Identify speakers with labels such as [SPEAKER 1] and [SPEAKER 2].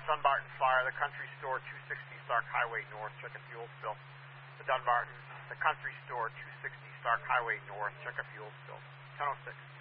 [SPEAKER 1] Dunbarton Fire, the Country Store, 260 Stark Highway North, check a fuel spill. The Country Store, 260 Stark Highway North, check a fuel spill. 10:06.